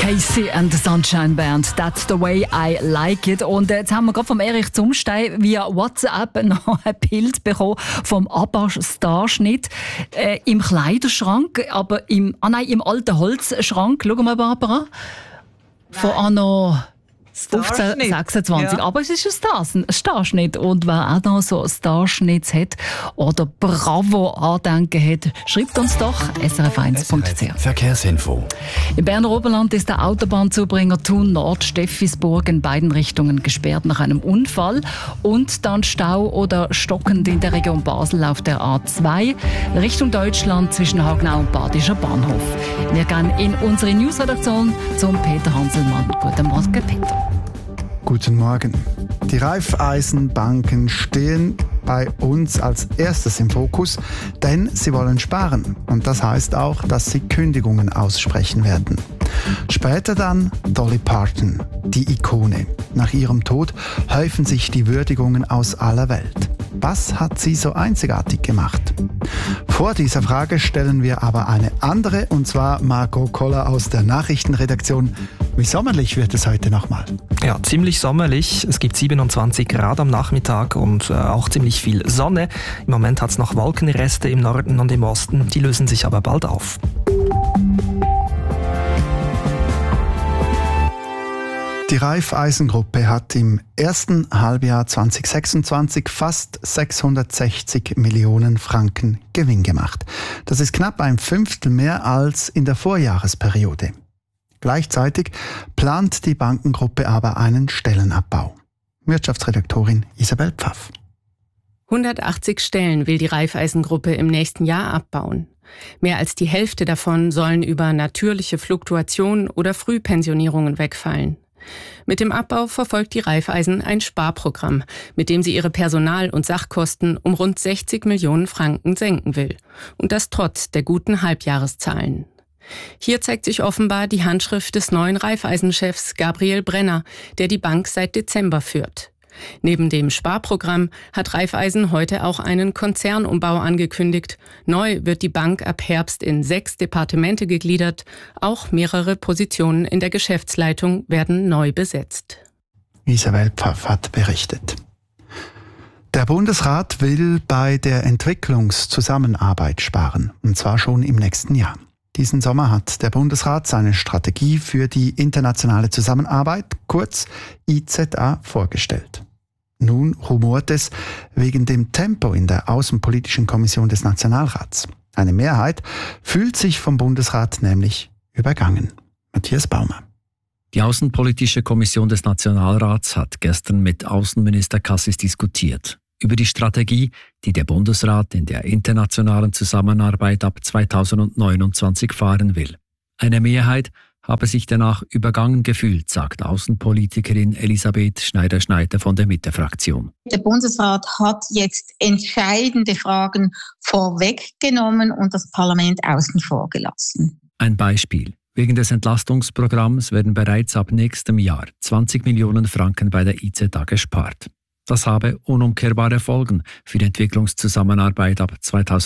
Casey and the Sunshine Band, That's the way I like it. Und jetzt haben wir gerade vom Erich Zumstein via WhatsApp noch ein Bild bekommen vom ABBA-Starschnitt im Kleiderschrank, aber im alten Holzschrank. Schauen wir, Barbara. Von anno 1526. Ja. Aber es ist ein Starschnitt. Und wer auch noch so Starschnitts hat oder Bravo andenken hat, schreibt uns doch srf1.ch. Verkehrsinfo. Im Berner Oberland ist der Autobahnzubringer Thun Nord Steffisburg in beiden Richtungen gesperrt nach einem Unfall. Und dann Stau oder stockend in der Region Basel auf der A2 Richtung Deutschland zwischen Hagenau und Badischer Bahnhof. Wir gehen in unsere Newsredaktion zum Peter Hanselmann. Guten Morgen, Peter. Guten Morgen. Die Raiffeisenbanken stehen bei uns als erstes im Fokus, denn sie wollen sparen. Und das heißt auch, dass sie Kündigungen aussprechen werden. Später dann Dolly Parton, die Ikone. Nach ihrem Tod häufen sich die Würdigungen aus aller Welt. Was hat sie so einzigartig gemacht? Vor dieser Frage stellen wir aber eine andere, und zwar Marco Koller aus der Nachrichtenredaktion. Wie sommerlich wird es heute nochmal? Ja, ziemlich sommerlich. Es gibt 27 Grad am Nachmittag und auch ziemlich viel Sonne. Im Moment hat es noch Wolkenreste im Norden und im Osten. Die lösen sich aber bald auf. Die Raiffeisen-Gruppe hat im ersten Halbjahr 2026 fast 660 Millionen Franken Gewinn gemacht. Das ist knapp ein Fünftel mehr als in der Vorjahresperiode. Gleichzeitig plant die Bankengruppe aber einen Stellenabbau. Wirtschaftsredaktorin Isabel Pfaff. 180 Stellen will die Raiffeisen-Gruppe im nächsten Jahr abbauen. Mehr als die Hälfte davon sollen über natürliche Fluktuation oder Frühpensionierungen wegfallen. Mit dem Abbau verfolgt die Raiffeisen ein Sparprogramm, mit dem sie ihre Personal- und Sachkosten um rund 60 Millionen Franken senken will. Und das trotz der guten Halbjahreszahlen. Hier zeigt sich offenbar die Handschrift des neuen Raiffeisen-Chefs Gabriel Brenner, der die Bank seit Dezember führt. Neben dem Sparprogramm hat Raiffeisen heute auch einen Konzernumbau angekündigt. Neu wird die Bank ab Herbst in 6 Departemente gegliedert. Auch mehrere Positionen in der Geschäftsleitung werden neu besetzt. Isabel Pfaff hat berichtet. Der Bundesrat will bei der Entwicklungszusammenarbeit sparen, und zwar schon im nächsten Jahr. Diesen Sommer hat der Bundesrat seine Strategie für die internationale Zusammenarbeit, kurz IZA, vorgestellt. Nun rumort es wegen dem Tempo in der Außenpolitischen Kommission des Nationalrats. Eine Mehrheit fühlt sich vom Bundesrat nämlich übergangen. Matthias Baumer. Die Außenpolitische Kommission des Nationalrats hat gestern mit Außenminister Cassis diskutiert über die Strategie, die der Bundesrat in der internationalen Zusammenarbeit ab 2029 fahren will. Eine Mehrheit habe sich danach übergangen gefühlt, sagt Außenpolitikerin Elisabeth Schneider-Schneider von der Mitte-Fraktion. Der Bundesrat hat jetzt entscheidende Fragen vorweggenommen und das Parlament außen vor gelassen. Ein Beispiel. Wegen des Entlastungsprogramms werden bereits ab nächstem Jahr 20 Millionen Franken bei der IZA gespart. Das habe unumkehrbare Folgen für die Entwicklungszusammenarbeit ab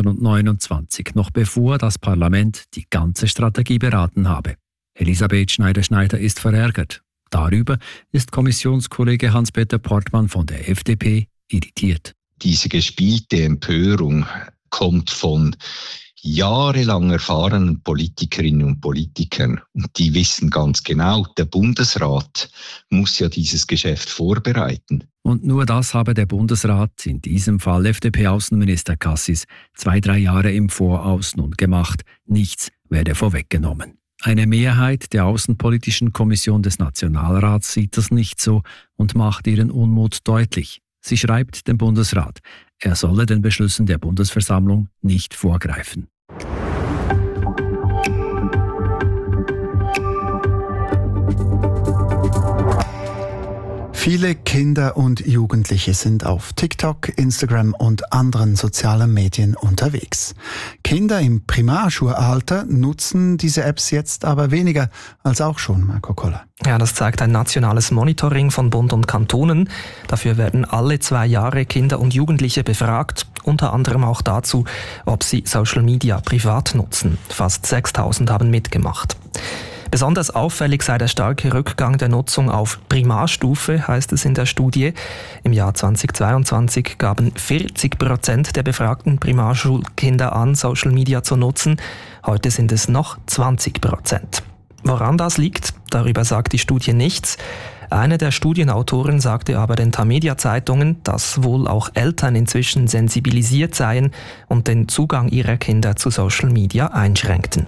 2029, noch bevor das Parlament die ganze Strategie beraten habe. Elisabeth Schneider-Schneider ist verärgert. Darüber ist Kommissionskollege Hans-Peter Portmann von der FDP irritiert. Diese gespielte Empörung kommt von jahrelang erfahrenen Politikerinnen und Politikern. Und die wissen ganz genau, der Bundesrat muss ja dieses Geschäft vorbereiten. Und nur das habe der Bundesrat, in diesem Fall FDP-Außenminister Cassis, 2-3 Jahre im Voraus nun gemacht. Nichts werde vorweggenommen. Eine Mehrheit der Außenpolitischen Kommission des Nationalrats sieht das nicht so und macht ihren Unmut deutlich. Sie schreibt dem Bundesrat, er solle den Beschlüssen der Bundesversammlung nicht vorgreifen. Viele Kinder und Jugendliche sind auf TikTok, Instagram und anderen sozialen Medien unterwegs. Kinder im Primarschulalter nutzen diese Apps jetzt aber weniger als auch schon, Marco Koller. Ja, das zeigt ein nationales Monitoring von Bund und Kantonen. Dafür werden alle 2 Jahre Kinder und Jugendliche befragt, unter anderem auch dazu, ob sie Social Media privat nutzen. Fast 6.000 haben mitgemacht. Besonders auffällig sei der starke Rückgang der Nutzung auf Primarstufe, heißt es in der Studie. Im Jahr 2022 gaben 40% der befragten Primarschulkinder an, Social Media zu nutzen. Heute sind es noch 20%. Woran das liegt, darüber sagt die Studie nichts. Einer der Studienautoren sagte aber den Tamedia-Zeitungen, dass wohl auch Eltern inzwischen sensibilisiert seien und den Zugang ihrer Kinder zu Social Media einschränkten.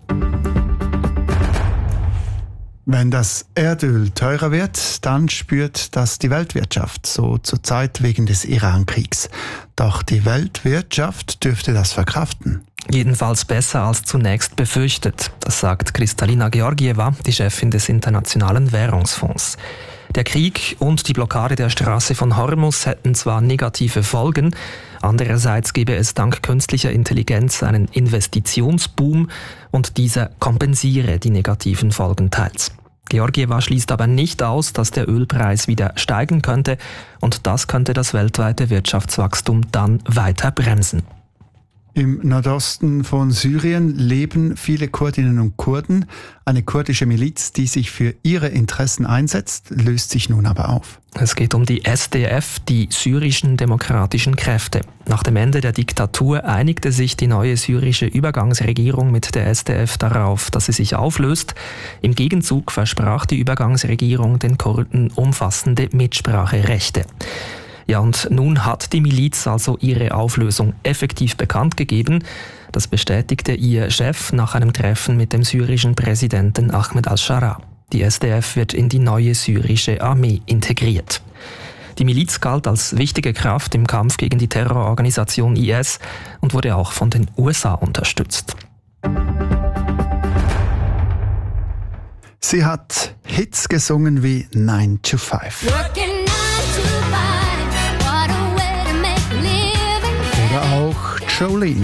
Wenn das Erdöl teurer wird, dann spürt das die Weltwirtschaft, so zurzeit wegen des Iran-Kriegs. Doch die Weltwirtschaft dürfte das verkraften. Jedenfalls besser als zunächst befürchtet, das sagt Kristalina Georgieva, die Chefin des Internationalen Währungsfonds. Der Krieg und die Blockade der Straße von Hormuz hätten zwar negative Folgen, andererseits gebe es dank künstlicher Intelligenz einen Investitionsboom und dieser kompensiere die negativen Folgen teils. Georgieva schließt aber nicht aus, dass der Ölpreis wieder steigen könnte und das könnte das weltweite Wirtschaftswachstum dann weiter bremsen. Im Nordosten von Syrien leben viele Kurdinnen und Kurden. Eine kurdische Miliz, die sich für ihre Interessen einsetzt, löst sich nun aber auf. Es geht um die SDF, die syrischen demokratischen Kräfte. Nach dem Ende der Diktatur einigte sich die neue syrische Übergangsregierung mit der SDF darauf, dass sie sich auflöst. Im Gegenzug versprach die Übergangsregierung den Kurden umfassende Mitspracherechte. Ja, und nun hat die Miliz also ihre Auflösung effektiv bekannt gegeben. Das bestätigte ihr Chef nach einem Treffen mit dem syrischen Präsidenten Ahmed al-Shara. Die SDF wird in die neue syrische Armee integriert. Die Miliz galt als wichtige Kraft im Kampf gegen die Terrororganisation IS und wurde auch von den USA unterstützt. Sie hat Hits gesungen wie 9 to 5. Oder auch Jolene.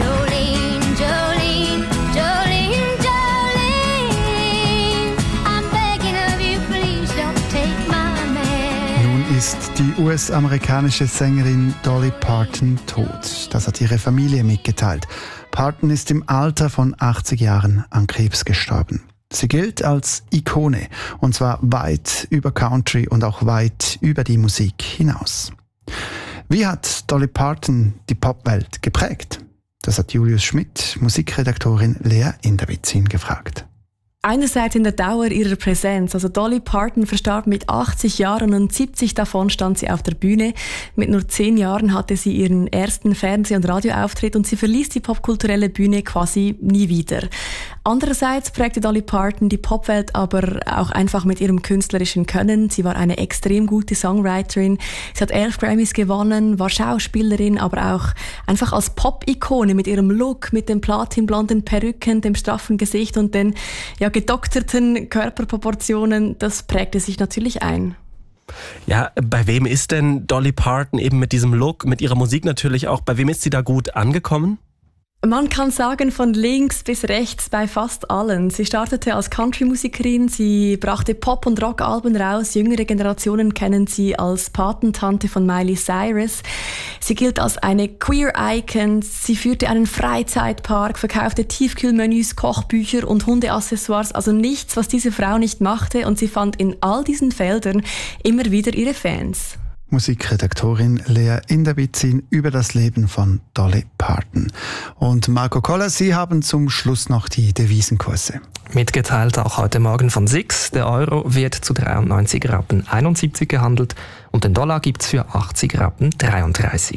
Nun ist die US-amerikanische Sängerin Dolly Parton tot. Das hat ihre Familie mitgeteilt. Parton ist im Alter von 80 Jahren an Krebs gestorben. Sie gilt als Ikone, und zwar weit über Country und auch weit über die Musik hinaus. Wie hat Dolly Parton die Popwelt geprägt? Das hat Julius Schmidt, Musikredaktorin Lea Inderbitzin, gefragt. Einerseits in der Dauer ihrer Präsenz. Also Dolly Parton verstarb mit 80 Jahren und 70 davon stand sie auf der Bühne. Mit nur 10 Jahren hatte sie ihren ersten Fernseh- und Radioauftritt und sie verließ die popkulturelle Bühne quasi nie wieder. Andererseits prägte Dolly Parton die Popwelt aber auch einfach mit ihrem künstlerischen Können. Sie war eine extrem gute Songwriterin. Sie hat 11 Grammys gewonnen, war Schauspielerin, aber auch einfach als Pop-Ikone mit ihrem Look, mit den platinblonden Perücken, dem straffen Gesicht und den gedokterten Körperproportionen. Das prägte sich natürlich ein. Ja, bei wem ist denn Dolly Parton eben mit diesem Look, mit ihrer Musik natürlich auch, bei wem ist sie da gut angekommen? Man kann sagen, von links bis rechts bei fast allen. Sie startete als Country-Musikerin, sie brachte Pop- und Rock-Alben raus. Jüngere Generationen kennen sie als Patentante von Miley Cyrus. Sie gilt als eine Queer-Icon. Sie führte einen Freizeitpark, verkaufte Tiefkühlmenüs, Kochbücher und Hundeaccessoires. Also nichts, was diese Frau nicht machte. Und sie fand in all diesen Feldern immer wieder ihre Fans. Musikredaktorin Lea Inderbitzin über das Leben von Dolly Parton. Und Marco Koller, Sie haben zum Schluss noch die Devisenkurse. Mitgeteilt auch heute Morgen von SIX. Der Euro wird zu 93 Rappen 71 gehandelt und den Dollar gibt's für 80 Rappen 33.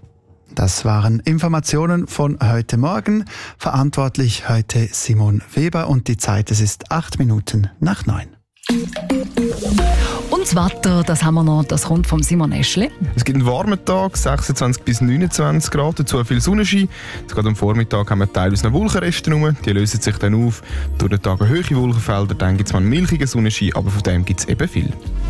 Das waren Informationen von heute Morgen. Verantwortlich heute Simon Weber und die Zeit, es ist 8 Minuten nach 9. Und das Wetter, das haben wir noch, das kommt vom Simon Eschli. Es gibt einen warmen Tag, 26 bis 29 Grad, dazu viel Sonnenschein. Jetzt gerade am Vormittag haben wir teilweise noch Wolkenreste rum, die lösen sich dann auf. Durch den Tag hohe Wolkenfelder, dann gibt es mal einen milchigen Sonnenschein, aber von dem gibt es eben viel.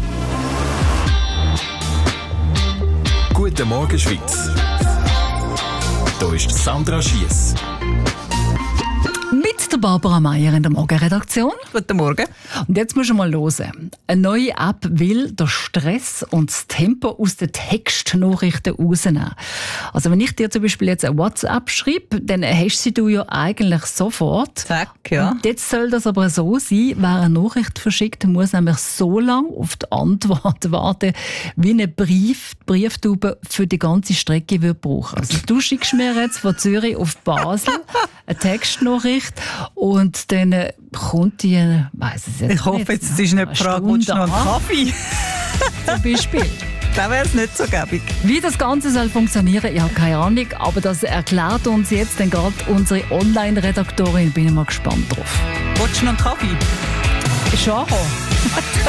Guten Morgen Schweiz. Hier ist Sandra Schiess. Mit mit der Barbara Meier in der Morgenredaktion. Guten Morgen. Und jetzt musst du mal hören. Eine neue App will den Stress und das Tempo aus den Textnachrichten rausnehmen. Also wenn ich dir zum Beispiel jetzt eine WhatsApp schreibe, dann hast du ja eigentlich sofort. Zack, ja. Und jetzt soll das aber so sein, wer eine Nachricht verschickt, muss nämlich so lange auf die Antwort warten, wie eine Brieftube für die ganze Strecke wird brauchen. Also du schickst mir jetzt von Zürich auf Basel eine Textnachricht und dann kommt die, weiss es jetzt ich hoffe, jetzt ist nicht die Frage, willst du noch einen Kaffee? Zum Beispiel. Dann wäre es nicht so gäbig. Wie das Ganze soll funktionieren, ich habe keine Ahnung, aber das erklärt uns jetzt dann gerade unsere Online-Redaktorin. Bin ich mal gespannt drauf. Willst du noch einen Kaffee? Schon.